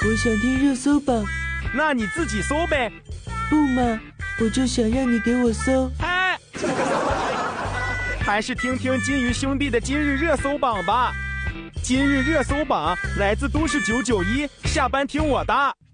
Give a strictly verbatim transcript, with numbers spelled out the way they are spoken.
我想听热搜榜。 那你自己搜呗。 不嘛，我就想让你给我搜。 哎，还是听听金鱼兄弟的今日热搜榜吧。今日热搜榜来自都市九九一，下班听我的。